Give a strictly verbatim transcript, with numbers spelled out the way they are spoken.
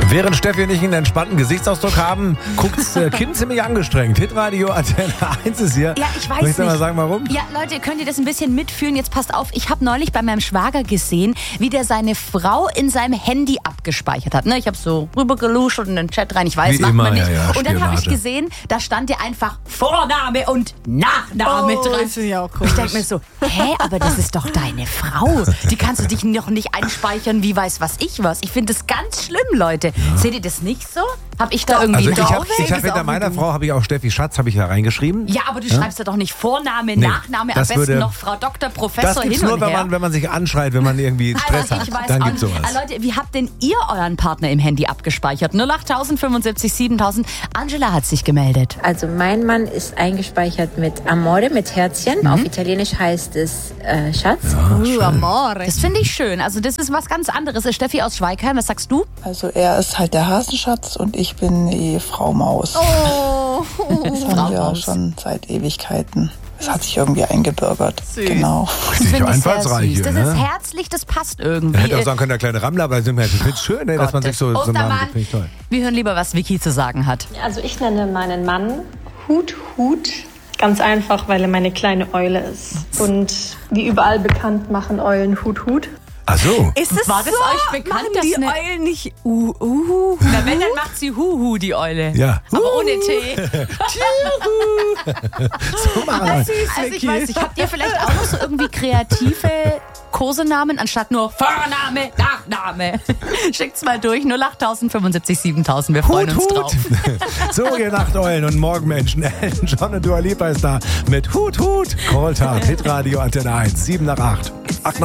Während Steffi und ich einen entspannten Gesichtsausdruck haben, guckt äh, Kim ziemlich angestrengt. Hitradio Antenne eins ist hier. Ja, ich weiß Soll ich dir nicht. mal sagen, warum? Ja, Leute, könnt ihr das ein bisschen mitfühlen? Jetzt passt auf, ich habe neulich bei meinem Schwager gesehen, wie der seine Frau in seinem Handy abgespeichert hat. Ne, ich habe so rübergeluscht und in den Chat rein, ich weiß, Wie macht immer, man nicht. ja, ja, und dann habe ich Spionage. gesehen, da stand ja einfach Vorname und Nachname Oh, dran. das finde ich auch Ich komisch. denke mir so, hä, aber das ist doch deine Frau. Die kannst du dich noch nicht einspeichern, wie weiß was ich was. Ich finde das ganz schlimm, Leute. Ja. Seht ihr das nicht so? Hab ich da irgendwie Also ich habe drauf? ich hab hinter meiner Frau habe ich auch Steffi Schatz habe ich da reingeschrieben. Ja, aber du schreibst ja doch nicht Vorname, Nee, Nachname, am das besten würde- noch Frau Doktor, Professor Das gibt's hin nur, und wenn her. man, wenn man sich anschreit, wenn man irgendwie Stress Also ich hat. weiß Dann auch gibt's nicht. sowas. Ah, Leute, wie habt denn ihr euren Partner im Handy abgespeichert? null acht fünfundsiebzig siebentausend. Angela hat sich gemeldet. Also mein Mann ist eingespeichert mit Amore, mit Herzchen. Auf Italienisch heißt es äh, Schatz. Uh, amore. Das finde ich schön. Also das ist was ganz anderes. Steffi aus Schweigheim, was sagst du? Also er ist halt der Hasenschatz und ich bin die Frau Maus. Oh, Das haben wir auch schon seit Ewigkeiten. Es hat sich irgendwie eingebürgert. Genau. Richtig Finde ich sehr einfallsreich süß. hier, Das ist ne? herzlich, das passt irgendwie. Er hätte auch sagen können, der kleine Rammler, aber sind wir ich find's schön, ey, dass man sich so, so einen Namen Ostermann. gibt. Finde ich toll. Wir hören lieber, was Vicky zu sagen hat. Also ich nenne meinen Mann Hut Hut. Ganz einfach, weil er meine kleine Eule ist. Und wie überall bekannt machen Eulen Hut Hut. Ach so. Ist es War das so? euch bekannt, Machen dass die eine- Eulen nicht uh, uh. Na, wenn, dann macht sie Huhu, die Eule. Ja. Aber ohne T. So machen wir. Also ich weiß nicht, habt ihr vielleicht auch noch so irgendwie kreative Kosenamen anstatt nur Vorname, Nachname? Schickt's mal durch, null acht fünfundsiebzig siebentausend. Wir freuen Hut, uns Hut. drauf. So, ihr Nachteulen und Morgenmenschen. Elton John und Dua Lipa ist da mit Hut, Hut. Calltag, Hitradio Antenne eins, sieben nach acht.